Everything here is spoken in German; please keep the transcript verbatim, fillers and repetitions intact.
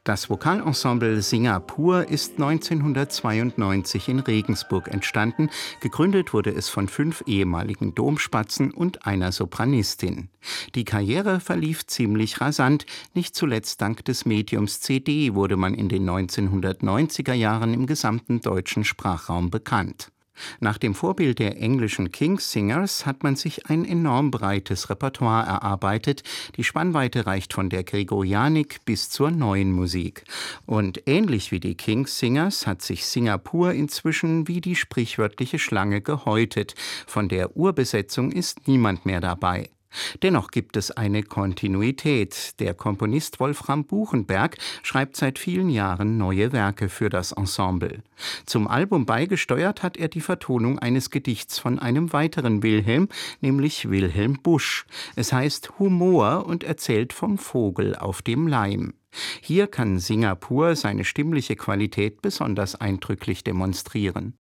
Das Vokalensemble Singapur ist neunzehnhundertzweiundneunzig in Regensburg entstanden. Gegründet wurde es von fünf ehemaligen Domspatzen und einer Sopranistin. Die Karriere verlief ziemlich rasant. Nicht zuletzt dank des Mediums C D wurde man in den neunzehnhundertneunziger Jahren im gesamten deutschen Sprachraum bekannt. Nach dem Vorbild der englischen King's Singers hat man sich ein enorm breites Repertoire erarbeitet. Die Spannweite reicht von der Gregorianik bis zur neuen Musik. Und ähnlich wie die King's Singers hat sich Singapur inzwischen wie die sprichwörtliche Schlange gehäutet. Von der Urbesetzung ist niemand mehr dabei. Dennoch gibt es eine Kontinuität. Der Komponist Wolfram Buchenberg schreibt seit vielen Jahren neue Werke für das Ensemble. Zum Album beigesteuert hat er die Vertonung eines Gedichts von einem weiteren Wilhelm, nämlich Wilhelm Busch. Es heißt Humor und erzählt vom Vogel auf dem Leim. Hier kann Singapur seine stimmliche Qualität besonders eindrücklich demonstrieren.